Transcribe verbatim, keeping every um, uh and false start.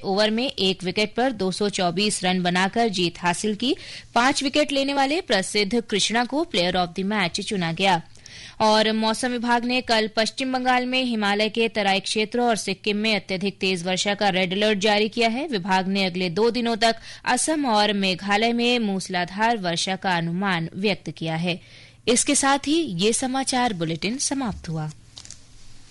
Over में एक wicket पर दो सौ चौबीस रन बनाकर जीत हासिल की। पांच विकेट लेने वाले प्रसिद्ध कृष्णा को प्लेयर ऑफ द मैच चुना गया। और मौसम विभाग ने कल पश्चिम बंगाल में हिमालय के तराई क्षेत्रों और सिक्किम में अत्यधिक तेज वर्षा का रेड अलर्ट जारी किया है। विभाग ने अगले दो दिनों तक असम और मेघालय में मूसलाधार वर्षा का अनुमान व्यक्त किया है। इसके साथ ही ये समाचार बुलेटिन समाप्त हुआ।